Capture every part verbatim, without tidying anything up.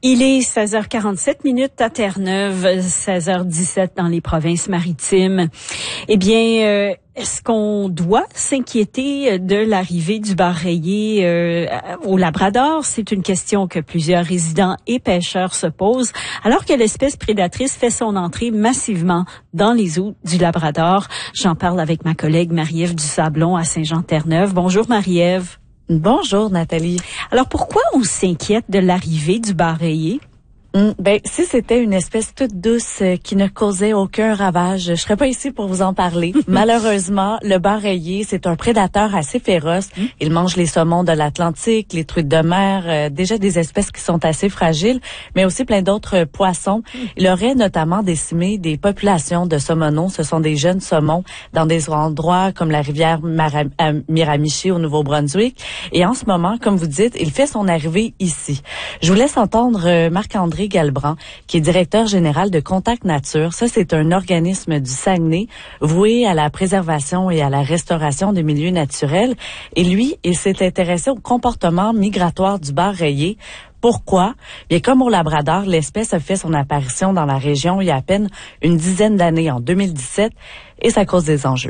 Il est seize heures quarante-sept minutes à Terre-Neuve, seize heures dix-sept dans les provinces maritimes. Eh bien, euh, est-ce qu'on doit s'inquiéter de l'arrivée du bar rayé euh, au Labrador? C'est une question que plusieurs résidents et pêcheurs se posent, alors que l'espèce prédatrice fait son entrée massivement dans les eaux du Labrador. J'en parle avec ma collègue Marie-Ève Dusablon à Saint-Jean-Terre-Neuve. Bonjour Marie-Ève. Bonjour Nathalie. Alors pourquoi on s'inquiète de l'arrivée du bar rayé? Hum, ben si c'était une espèce toute douce euh, qui ne causait aucun ravage, je serais pas ici pour vous en parler. Malheureusement, le bar rayé, c'est un prédateur assez féroce. Hum. Il mange les saumons de l'Atlantique, les truites de mer, euh, déjà des espèces qui sont assez fragiles, mais aussi plein d'autres euh, poissons. Hum. Il aurait notamment décimé des populations de saumonaux. Ce sont des jeunes saumons dans des endroits comme la rivière Mara- euh, Miramichi au Nouveau-Brunswick. Et en ce moment, comme vous dites, il fait son arrivée ici. Je vous laisse entendre euh, Marc-André Galbran, qui est directeur général de Contact Nature. Ça, c'est un organisme du Saguenay voué à la préservation et à la restauration des milieux naturels. Et lui, il s'est intéressé au comportement migratoire du bar rayé. Pourquoi? Bien, comme au Labrador, l'espèce a fait son apparition dans la région il y a à peine une dizaine d'années, en deux mille dix-sept, et ça cause des enjeux.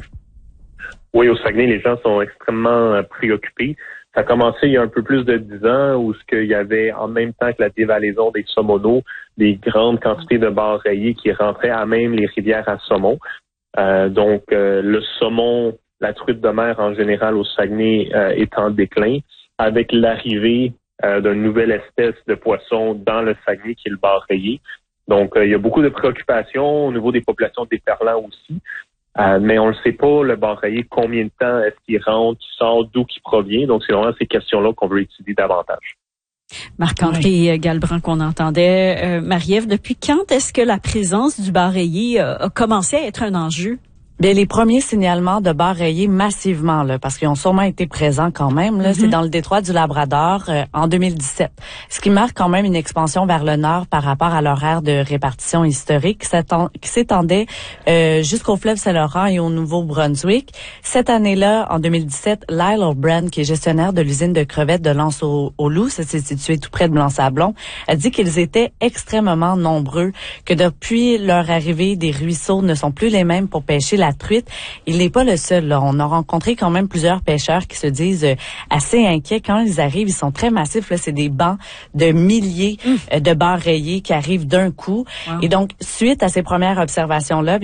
Oui, au Saguenay, les gens sont extrêmement préoccupés. Ça a commencé il y a un peu plus de dix ans où ce qu'il y avait en même temps que la dévalaison des saumonaux, des grandes quantités de bars rayés qui rentraient à même les rivières à saumon. Euh, donc euh, le saumon, la truite de mer en général au Saguenay euh, est en déclin. Avec l'arrivée euh, d'une nouvelle espèce de poisson dans le Saguenay qui est le bar rayé. Donc euh, il y a beaucoup de préoccupations au niveau des populations d'éperlans aussi. Euh, mais on ne sait pas, le bar rayé, combien de temps est-ce qu'il rentre, qu'il sort, d'où qu'il provient. Donc, c'est vraiment ces questions-là qu'on veut étudier davantage. Marc-André oui. Galbran qu'on entendait. Euh, Marie-Ève, depuis quand est-ce que la présence du bar rayé a, a commencé à être un enjeu? Bien, les premiers signalements de bars rayés massivement, là, parce qu'ils ont sûrement été présents quand même, là, mm-hmm. c'est dans le détroit du Labrador euh, en deux mille dix-sept. Ce qui marque quand même une expansion vers le nord par rapport à leur aire de répartition historique qui s'étendait euh, jusqu'au fleuve Saint-Laurent et au Nouveau-Brunswick. Cette année-là, en deux mille dix-sept, Lyle O'Brien, qui est gestionnaire de l'usine de crevettes de Lens-au-Loup, ça s'est situé tout près de Blanc-Sablon, a dit qu'ils étaient extrêmement nombreux, que depuis leur arrivée, des ruisseaux ne sont plus les mêmes pour pêcher la la truite. Il n'est pas le seul. Là. On a rencontré quand même plusieurs pêcheurs qui se disent euh, assez inquiets. Quand ils arrivent, ils sont très massifs. Là, c'est des bancs de milliers mmh. euh, de bars rayés qui arrivent d'un coup. Wow. Et donc, suite à ces premières observations-là,